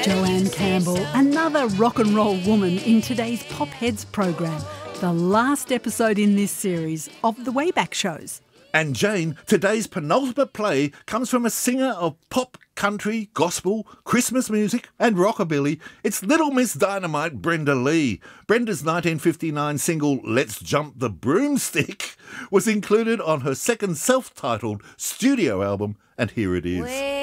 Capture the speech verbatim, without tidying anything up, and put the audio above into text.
Joanne Campbell, another rock and roll woman in today's Pop Heads program, the last episode in this series of the Wayback Shows. And Jane, today's penultimate play comes from a singer of pop, country, gospel, Christmas music and rockabilly. It's Little Miss Dynamite, Brenda Lee. Brenda's nineteen fifty-nine single Let's Jump the Broomstick was included on her second self-titled studio album, and here it is.